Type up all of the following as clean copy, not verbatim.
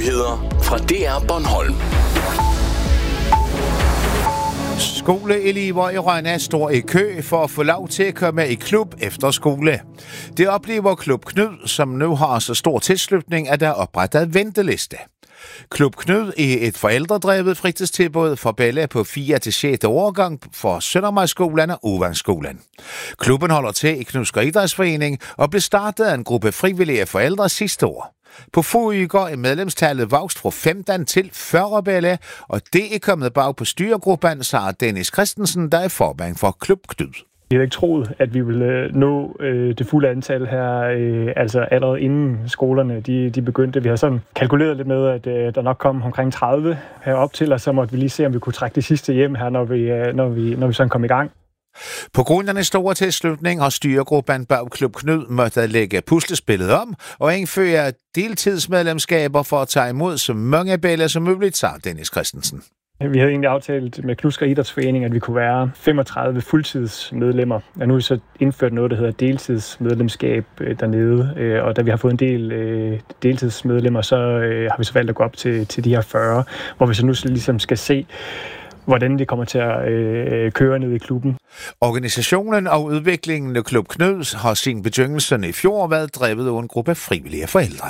Nyheder fra DR Bornholm. Skoleelever i Rønne står i kø for at få lov til at komme i klub efter skole. Det oplever Klub Knud, som nu har så stor tilslutning, at der er oprettet venteliste. Klub Knud er et forældredrevet fritidstilbud for bella på 4. til 6. årgang for Søndermarksskolen og Uvangskolen. Klubben holder til i Knudsker Idrætsforening og blev startet af en gruppe frivillige forældre sidste år. På Furygår er medlemstallet vokst fra 15 til 40 bella, og det er kommet bag på styregruppen, sagde Dennis Christensen, der er formand for Klub Knud. Vi havde ikke troet, at vi ville nå det fulde antal her, altså allerede inden skolerne de begyndte. Vi har sådan kalkuleret lidt med, at der nok kom omkring 30 herop til, og så måtte vi lige se, om vi kunne trække de sidste hjem her, når vi sådan kom i gang. På grund af den store tilslutning har styregruppen bag Klub Knud måttet lægge puslespillet om og indføre deltidsmedlemskaber for at tage imod så mange bella som muligt, sagde Dennis Christensen. Vi havde egentlig aftalt med Knudsker Idrætsforening, at vi kunne være 35 fuldtidsmedlemmer. Og nu er vi så indført noget, der hedder deltidsmedlemskab dernede. Og da vi har fået en del deltidsmedlemmer, så har vi så valgt at gå op til de her 40, hvor vi så nu ligesom skal se, hvordan det kommer til at køre ned i klubben. Organisationen og udviklingen af Klub Knud har sin begyndelse i fjor været drevet af en gruppe frivillige forældre.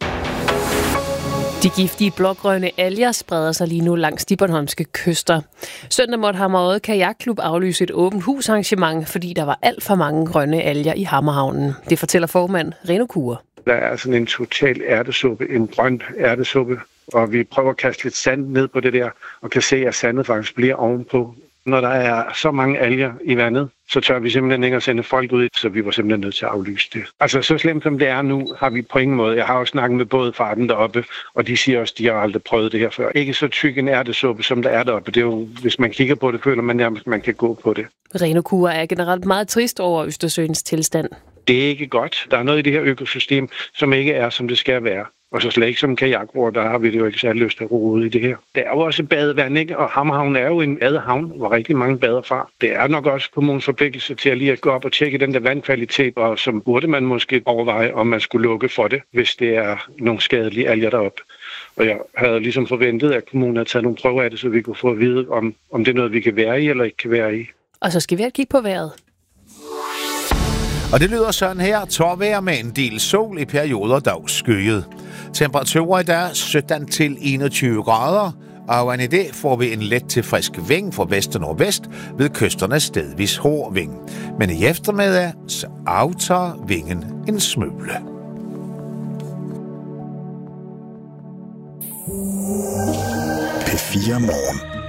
De giftige blågrønne alger spreder sig lige nu langs de bornholmske kyster. Søndag måtte Hammerøde Kajakklub aflyse et åbent husarrangement, fordi der var alt for mange grønne alger i Hammerhavnen. Det fortæller formand Reno Kure. Der er sådan en total ærtesuppe, en grøn ærtesuppe, og vi prøver at kaste lidt sand ned på det der, og kan se, at sandet faktisk bliver ovenpå. Når der er så mange alger i vandet, så tør vi simpelthen ikke at sende folk ud, så vi var simpelthen nødt til at aflyse det. Altså så slemt som det er nu, har vi på ingen måde. Jeg har også snakket med bådfarten deroppe, og de siger også, at de har aldrig prøvet det her før. Ikke så tyk en ærtesuppe, som der er deroppe. Det er jo, hvis man kigger på det, føler man nærmest, at man kan gå på det. Reno Kure er generelt meget trist over Østersøens tilstand. Det er ikke godt. Der er noget i det her økosystem, som ikke er, som det skal være. Og så slet ikke som kajakroer, der har vi det jo ikke særlig lyst til at rode i det her. Det er jo også badevand, ikke? Og Hammerhavn er jo en badehavn, hvor rigtig mange bader fra. Det er nok også kommunens forpligtelse til at lige at gå op og tjekke den der vandkvalitet, og som burde man måske overveje, om man skulle lukke for det, hvis det er nogle skadelige alger deroppe. Og jeg havde ligesom forventet, at kommunen havde taget nogle prøver af det, så vi kunne få at vide, om det er noget, vi kan være i eller ikke kan være i. Og så skal vi kigge på vejret. Og det lyder sådan her. Tørvejr med en del sol i perioder, dog skyet. Temperaturer i dag 17 til 21 grader. Og i det får vi en let til frisk vind fra vest og nordvest, ved kysterne stedvis hård vind. Men i eftermiddag så aftager vinden en smule. P4 Morgen.